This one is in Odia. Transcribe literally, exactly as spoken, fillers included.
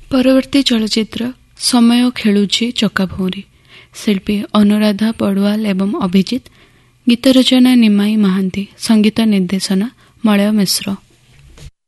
ପରବର୍ତ୍ତୀ ଚଳଚ୍ଚିତ୍ର ସମୟ ଖେଳୁଛି ଚକାଭଉଁରୀ। ଶିଳ୍ପୀ ଅନୁରାଧା ପଡ଼ୁଆଲ ଏବଂ ଅଭିଜିତ। ଗୀତ ରଚନା ନିମାଇ ମହାନ୍ତି। ସଙ୍ଗୀତ ନିର୍ଦ୍ଦେଶନା ମଳୟ ମିଶ୍ର।